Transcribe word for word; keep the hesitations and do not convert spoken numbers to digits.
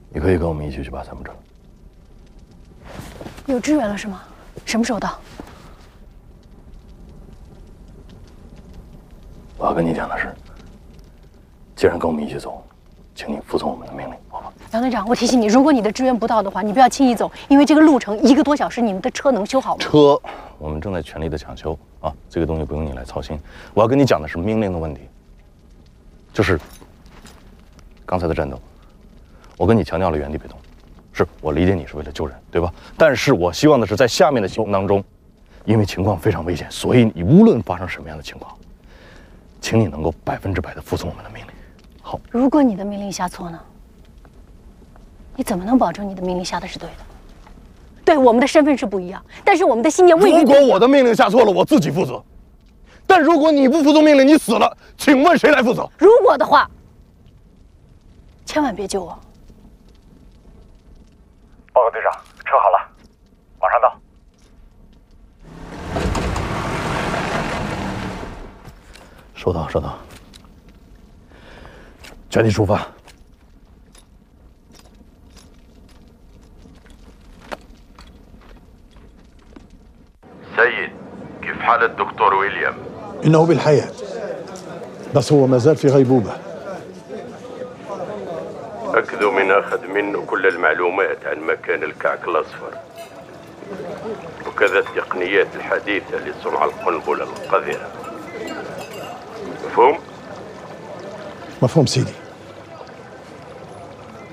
你可以跟我们一起去八三木镇。 有支援了是吗？什么时候到？ 我要跟你讲的是，既然跟我们一起走，请你服从我们的命令，好吧？ 杨队长，我提醒你，如果你的支援不到的话，你不要轻易走，因为这个路程一个多小时，你们的车能修好吗？ 车，我们正在全力的抢修啊，这个东西不用你来操心。我要跟你讲的是命令的问题，就是刚才的战斗，我跟你强调了原地别动，是我理解你是为了救人，对吧？但是我希望的是在下面的行动当中，因为情况非常危险，所以你无论发生什么样的情况，请你能够百分之百的服从我们的命令。好， 如果你的命令下错呢？你怎么能保证你的命令下的是对的？对，我们的身份是不一样，但是我们的信念未必。 如果我的命令下错了，我自己负责；但如果你不服从命令，你死了，请问谁来负责？ 如果的话，千万别救我。 报告队长，车好了，马上到。 收到，收到。全体出发。 سيد كيف حال الدكتور ويليام؟ إنه بالحياة بس هو ما زال في غيبوبة. أكدوا من أخذ منه كل المعلومات عن مكان الكعك الأصفر وكذا التقنيات الحديثة لصنع القنبلة القذرة. مفهوم؟ مفهوم سيدي.